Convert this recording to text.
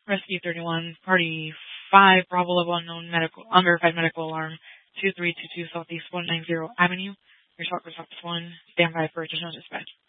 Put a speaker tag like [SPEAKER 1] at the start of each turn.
[SPEAKER 1] Rescue 31, Party 5, Bravo level unknown medical, unverified medical alarm, 2322 Southeast 190 Avenue. Your SWAT Group Office 1, stand by for additional dispatch.